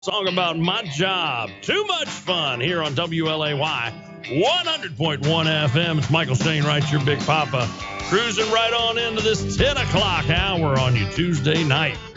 Song about my job. Too much fun here on WLAY 100.1 FM. It's Michael Shane Wright, your Big Papa, cruising right on into this 10 o'clock hour on your Tuesday night.